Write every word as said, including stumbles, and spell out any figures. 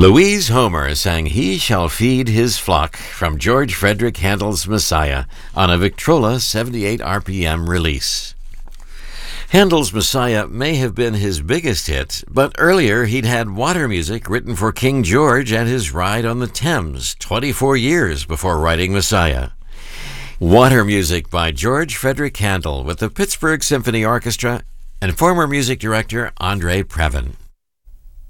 Louise Homer sang He Shall Feed His Flock from George Frederick Handel's Messiah on a Victrola seventy-eight R P M release. Handel's Messiah may have been his biggest hit, but earlier he'd had water music written for King George and his ride on the Thames twenty-four years before writing Messiah. Water music by George Frederick Handel with the Pittsburgh Symphony Orchestra and former music director Andre Previn.